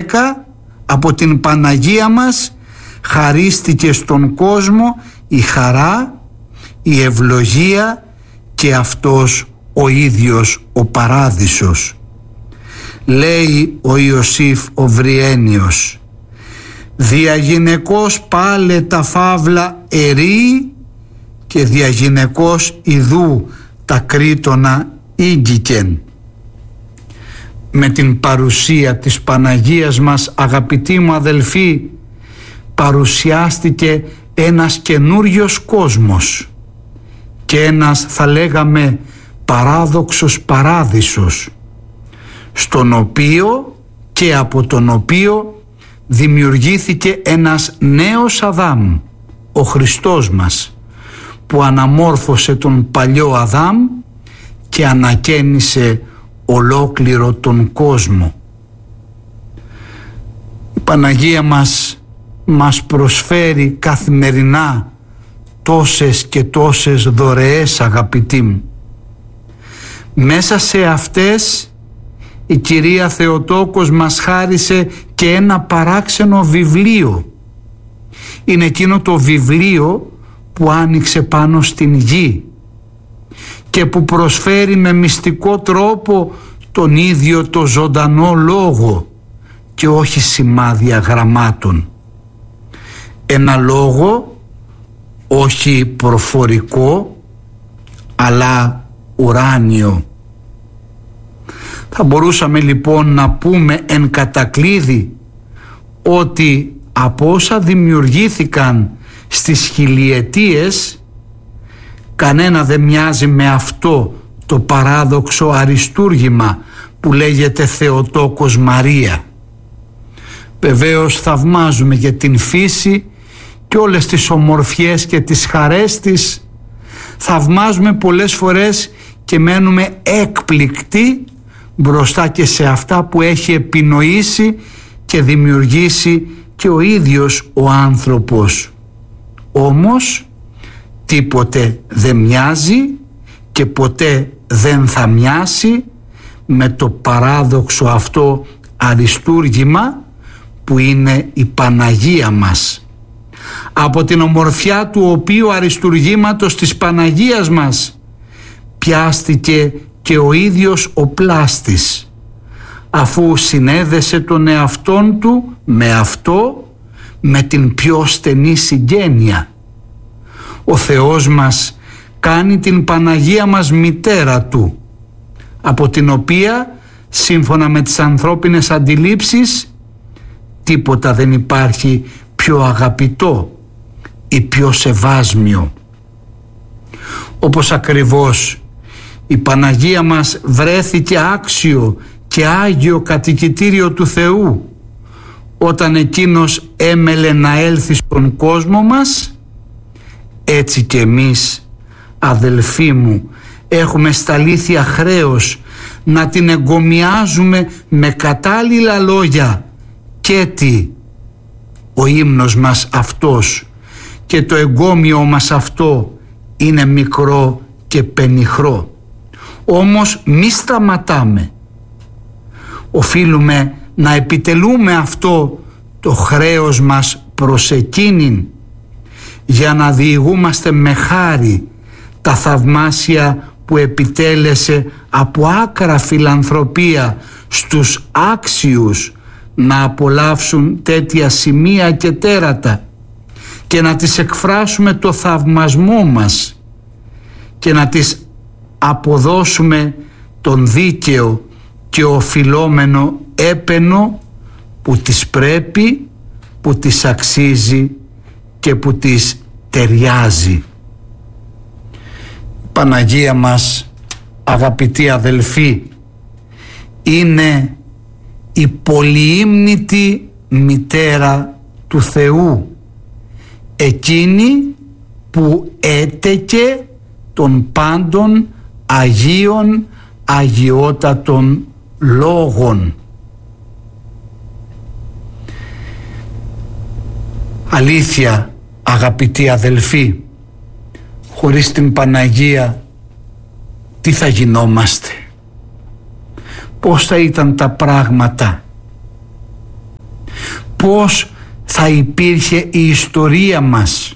12 από την Παναγία μας χαρίστηκε στον κόσμο η χαρά, η ευλογία και αυτός ο ίδιος ο παράδεισος. Λέει ο Ιωσήφ ο Βριένιος, διαγυναικός πάλε τα φαύλα ερεί και διαγυναικός ιδού τα κρήτονα ήγγικεν. Με την παρουσία της Παναγίας μας, αγαπητοί μου αδελφοί, παρουσιάστηκε ένας καινούριος κόσμος και ένας, θα λέγαμε, παράδοξος παράδεισος, στον οποίο και από τον οποίο δημιουργήθηκε ένας νέος Αδάμ, ο Χριστός μας, που αναμόρφωσε τον παλιό Αδάμ και ανακαίνισε ολόκληρο τον κόσμο. Η Παναγία μας προσφέρει καθημερινά τόσες και τόσες δωρεές, αγαπητοί μου. Μέσα σε αυτές η Κυρία Θεοτόκος μας χάρισε και ένα παράξενο βιβλίο. Είναι εκείνο το βιβλίο που άνοιξε πάνω στην γη και που προσφέρει με μυστικό τρόπο τον ίδιο το ζωντανό λόγο και όχι σημάδια γραμμάτων. Ένα λόγο όχι προφορικό αλλά ουράνιο. Θα μπορούσαμε λοιπόν να πούμε εν κατακλείδη ότι από όσα δημιουργήθηκαν στις χιλιετίες, κανένα δεν μοιάζει με αυτό το παράδοξο αριστούργημα που λέγεται Θεοτόκος Μαρία. Βεβαίως θαυμάζουμε για την φύση και όλες τις ομορφιές και τις χαρές της, θαυμάζουμε πολλές φορές και μένουμε έκπληκτοι μπροστά και σε αυτά που έχει επινοήσει και δημιουργήσει και ο ίδιος ο άνθρωπος. Όμως τίποτε δεν μοιάζει και ποτέ δεν θα μοιάσει με το παράδοξο αυτό αριστούργημα που είναι η Παναγία μας. Από την ομορφιά του οποίου αριστουργήματος της Παναγίας μας πιάστηκε και ο ίδιος ο πλάστης, αφού συνέδεσε τον εαυτόν του με αυτό, με την πιο στενή συγγένεια. Ο Θεός μας κάνει την Παναγία μας μητέρα του, από την οποία, σύμφωνα με τις ανθρώπινες αντιλήψεις, τίποτα δεν υπάρχει πιο αγαπητό ή πιο σεβάσμιο. Όπως ακριβώς η Παναγία μας βρέθηκε άξιο και άγιο κατοικητήριο του Θεού όταν εκείνος έμελε να έλθει στον κόσμο μας, έτσι και εμείς, αδελφοί μου, έχουμε στα αλήθεια χρέος να την εγκομιάζουμε με κατάλληλα λόγια και τι, ο ύμνος μας αυτός και το εγκόμιο μας αυτό είναι μικρό και πενιχρό. Όμως μη σταματάμε. Οφείλουμε να επιτελούμε αυτό το χρέος μας προς εκείνην, για να διηγούμαστε με χάρη τα θαυμάσια που επιτέλεσε από άκρα φιλανθρωπία στους άξιους να απολαύσουν τέτοια σημεία και τέρατα, και να τις εκφράσουμε το θαυμασμό μας και να τις αποδώσουμε τον δίκαιο και οφειλόμενο έπαινο που τις πρέπει, που τις αξίζει και που τις ταιριάζει. Η Παναγία μας, αγαπητοί αδελφοί, είναι η πολυήμνητη μητέρα του Θεού, εκείνη που έτεκε των πάντων Αγίων αγιότατων λόγων. Αλήθεια, αγαπητοί αδελφοί, χωρίς την Παναγία τι θα γινόμαστε, πώς θα ήταν τα πράγματα? πώς θα υπήρχε η ιστορία μας.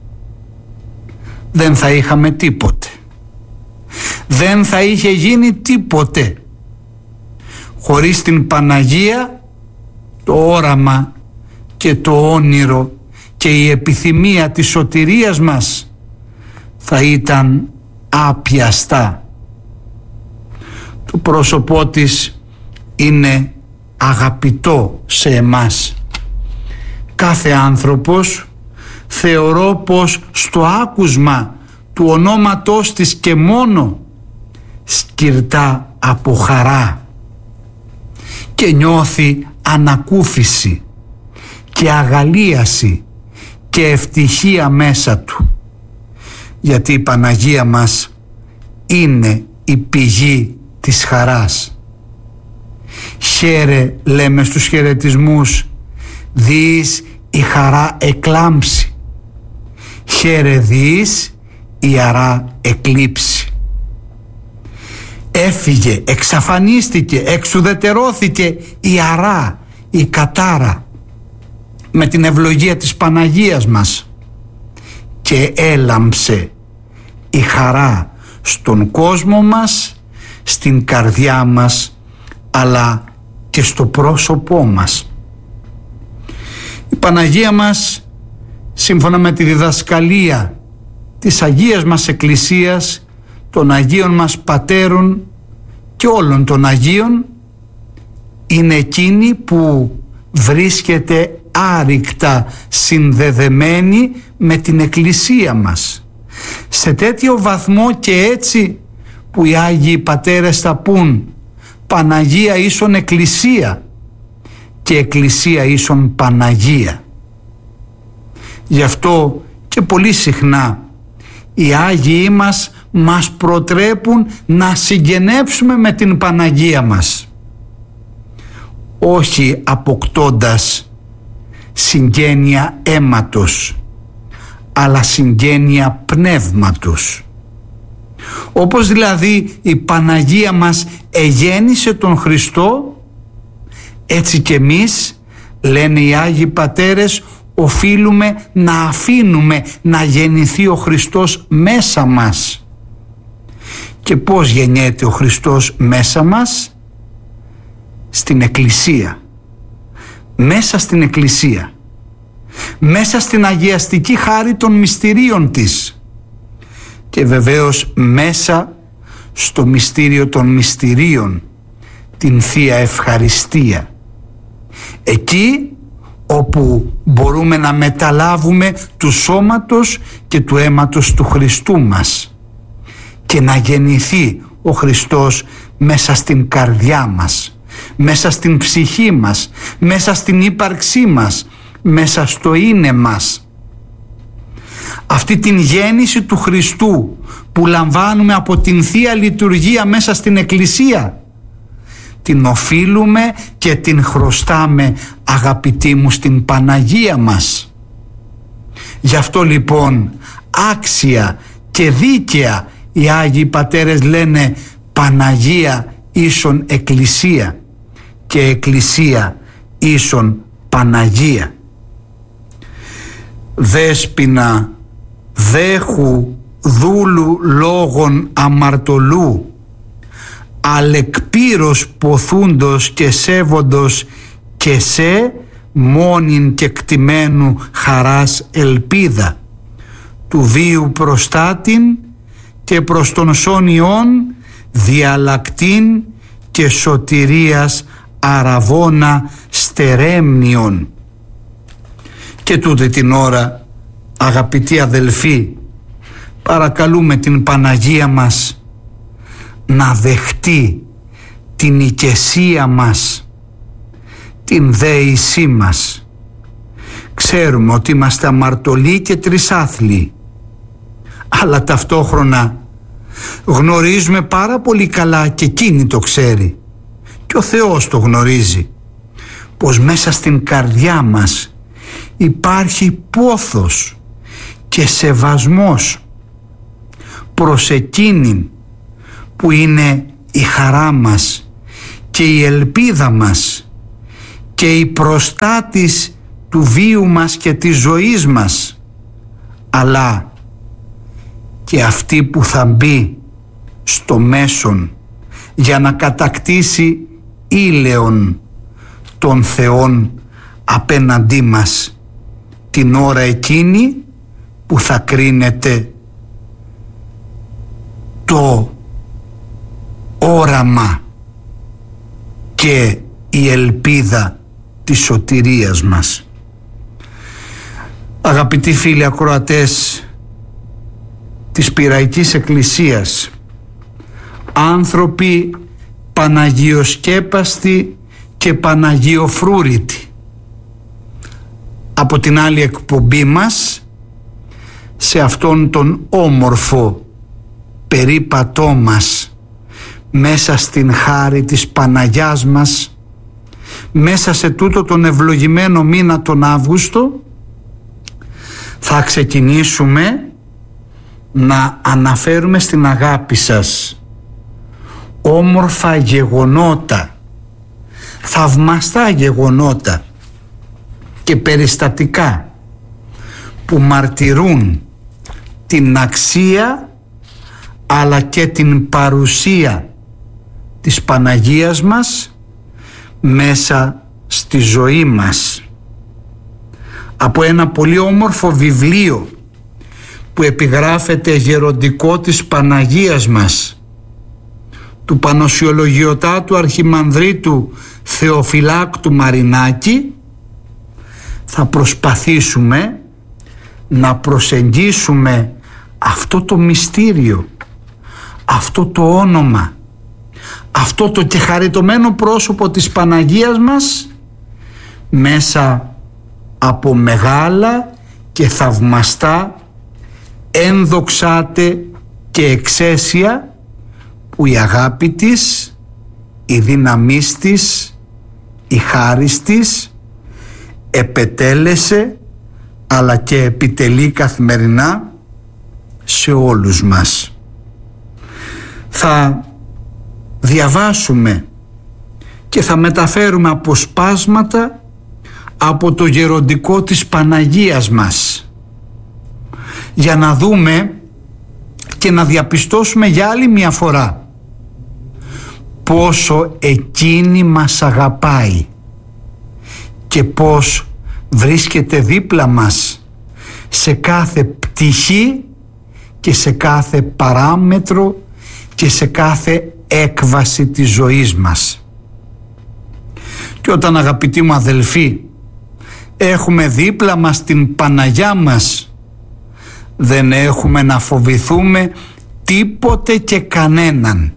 Δεν θα είχαμε τίποτε. Δεν θα είχε γίνει τίποτε. Χωρίς την Παναγία, το όραμα και το όνειρο και η επιθυμία της σωτηρίας μας θα ήταν άπιαστα. Το πρόσωπό της είναι αγαπητό σε εμάς. Κάθε άνθρωπος θεωρώ πως στο άκουσμα του ονόματός της και μόνο σκυρτά από χαρά και νιώθει ανακούφιση και αγαλίαση και ευτυχία μέσα του, γιατί η Παναγία μας είναι η πηγή της χαράς. Χαίρε, λέμε στους χαιρετισμούς, διείς η χαρά εκλάμψει. Χαίρε διείς η αρά εκλείψει. Έφυγε, εξαφανίστηκε, εξουδετερώθηκε η αρά, η κατάρα, με την ευλογία της Παναγίας μας, και έλαμψε η χαρά στον κόσμο μας, στην καρδιά μας, αλλά και στο πρόσωπό μας. Η Παναγία μας, σύμφωνα με τη διδασκαλία της Αγίας μας Εκκλησίας, των Αγίων μας Πατέρων και όλων των Αγίων, είναι εκείνη που βρίσκεται άρρηκτα συνδεδεμένη με την Εκκλησία μας, σε τέτοιο βαθμό και έτσι που οι Άγιοι Πατέρες θα πούν Παναγία ίσον Εκκλησία και Εκκλησία ίσον Παναγία. Γι' αυτό και πολύ συχνά οι Άγιοι μας προτρέπουν να συγγενέψουμε με την Παναγία μας, όχι αποκτώντας συγγένεια αίματος, αλλά συγγένεια πνεύματος. Όπως δηλαδή η Παναγία μας εγέννησε τον Χριστό, έτσι και εμείς, λένε οι Άγιοι Πατέρες, οφείλουμε να αφήνουμε να γεννηθεί ο Χριστός μέσα μας. Και πώς γεννιέται ο Χριστός μέσα μας? Στην Εκκλησία. Μέσα στην Εκκλησία. Μέσα στην αγιαστική χάρη των μυστηρίων της. Και βεβαίως μέσα στο μυστήριο των μυστηρίων, την Θεία Ευχαριστία. Εκεί όπου μπορούμε να μεταλάβουμε του σώματος και του αίματος του Χριστού μας και να γεννηθεί ο Χριστός μέσα στην καρδιά μας, μέσα στην ψυχή μας, μέσα στην ύπαρξή μας, μέσα στο είναι μας. Αυτή την γέννηση του Χριστού που λαμβάνουμε από την Θεία Λειτουργία μέσα στην Εκκλησία, την οφείλουμε και την χρωστάμε, αγαπητοί μου, στην Παναγία μας. Γι' αυτό λοιπόν άξια και δίκαια οι Άγιοι Πατέρες λένε Παναγία ίσον Εκκλησία και Εκκλησία ίσον Παναγία. Δέσποινα δέχου δούλου λόγων αμαρτωλού, αλεκπύρος ποθούντος και σέβοντος και σε μόνην και κτημένου χαράς ελπίδα, του βίου προστάτην και προς τον σόνιον διαλλακτήν και σωτηρίας αραβώνα στερέμνιον. Και τούτη την ώρα, αγαπητοί αδελφοί, παρακαλούμε την Παναγία μας να δεχτεί την οικεσία μας, την δέησή μας. Ξέρουμε ότι είμαστε αμαρτωλοί και τρισάθλοι, αλλά ταυτόχρονα γνωρίζουμε πάρα πολύ καλά, και εκείνη το ξέρει και ο Θεός το γνωρίζει, πως μέσα στην καρδιά μας υπάρχει πόθος και σεβασμός προς εκείνην που είναι η χαρά μας και η ελπίδα μας και η προστάτης του βίου μας και της ζωής μας, αλλά και αυτή που θα μπει στο μέσον για να κατακτήσει ήλαιον των θεών απέναντί μας την ώρα εκείνη που θα κρίνεται το όραμα και η ελπίδα της σωτηρίας μας. Αγαπητοί φίλοι ακροατές της Πειραϊκής Εκκλησίας, άνθρωποι παναγιοσκέπαστοι και παναγιοφρούρητοι, από την άλλη εκπομπή μας, σε αυτόν τον όμορφο περίπατό μας μέσα στην χάρη της Παναγιάς μας, μέσα σε τούτο τον ευλογημένο μήνα τον Αύγουστο, θα ξεκινήσουμε να αναφέρουμε στην αγάπη σας όμορφα γεγονότα, θαυμαστά γεγονότα και περιστατικά που μαρτυρούν την αξία αλλά και την παρουσία της Παναγίας μας μέσα στη ζωή μας. Από ένα πολύ όμορφο βιβλίο που επιγράφεται γεροντικό της Παναγίας μας, του Πανοσιολογιωτάτου Αρχιμανδρίτου Θεοφυλάκτου Μαρινάκη, θα προσπαθήσουμε να προσεγγίσουμε αυτό το μυστήριο, αυτό το όνομα, αυτό το και χαριτωμένο πρόσωπο της Παναγίας μας μέσα από μεγάλα και θαυμαστά ένδοξάτε και εξαίσια που η αγάπη της, η δύναμής της, η χάρις της επετέλεσε αλλά και επιτελεί καθημερινά σε όλους μας. Θα διαβάσουμε και θα μεταφέρουμε αποσπάσματα από το γεροντικό της Παναγίας μας για να δούμε και να διαπιστώσουμε για άλλη μια φορά πόσο εκείνη μας αγαπάει και πώς βρίσκεται δίπλα μας σε κάθε πτυχή και σε κάθε παράμετρο και σε κάθε έκβαση της ζωής μας. Και όταν, αγαπητοί μου αδελφοί, έχουμε δίπλα μας την Παναγιά μας, δεν έχουμε να φοβηθούμε τίποτε και κανέναν,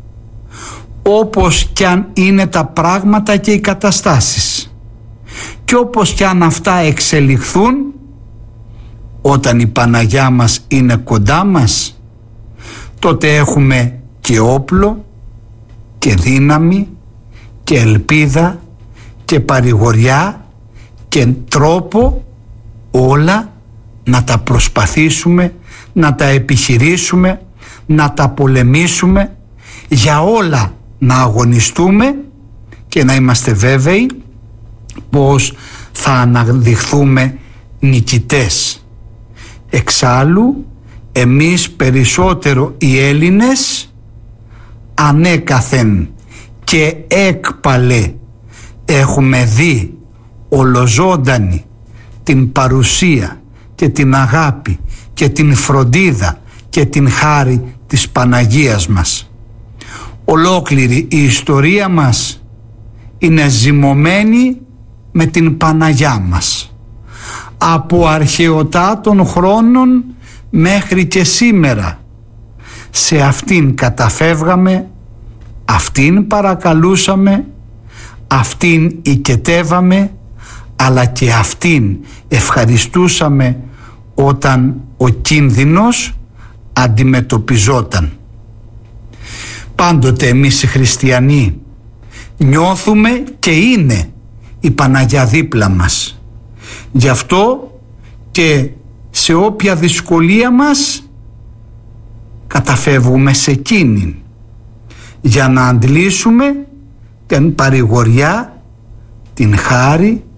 όπως κι αν είναι τα πράγματα και οι καταστάσεις και όπως κι αν αυτά εξελιχθούν. Όταν η Παναγιά μας είναι κοντά μας, τότε έχουμε και όπλο και δύναμη και ελπίδα και παρηγοριά και τρόπο όλα να τα προσπαθήσουμε, να τα επιχειρήσουμε, να τα πολεμήσουμε, για όλα να αγωνιστούμε και να είμαστε βέβαιοι πως θα αναδειχθούμε νικητές. Εξάλλου, εμείς περισσότερο οι Έλληνες ανέκαθεν και έκπαλε έχουμε δει ολοζώντανη την παρουσία και την αγάπη και την φροντίδα και την χάρη της Παναγίας μας. Ολόκληρη η ιστορία μας είναι ζυμωμένη με την Παναγιά μας. Από αρχαιοτά των χρόνων μέχρι και σήμερα σε αυτήν καταφεύγαμε, αυτήν παρακαλούσαμε, αυτήν οικετεύαμε, αλλά και αυτήν ευχαριστούσαμε όταν ο κίνδυνος αντιμετωπιζόταν. Πάντοτε εμείς οι χριστιανοί νιώθουμε και είναι η Παναγιά δίπλα μας. Γι' αυτό και σε όποια δυσκολία μας καταφεύγουμε σε εκείνην για να αντλήσουμε την παρηγοριά, την χάρη,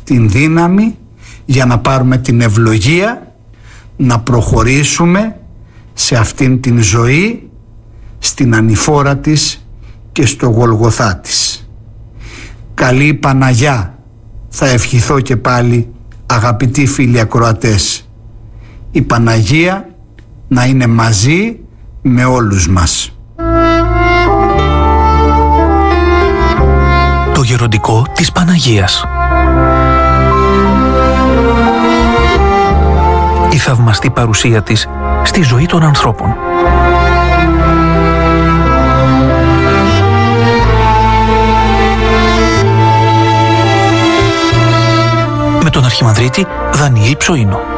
την δύναμη για να πάρουμε την ευλογία να προχωρήσουμε σε αυτήν την ζωή, στην ανηφόρα της και στο Γολγοθά της. Καλή Παναγιά θα ευχηθώ και πάλι, αγαπητοί φίλοι ακροατές. Η Παναγία να είναι μαζί με όλους μας. Το γεροντικό της Παναγίας. Η θαυμαστή παρουσία της στη ζωή των ανθρώπων. Με τον Αρχιμανδρίτη Δανιήλ Ψωίνο.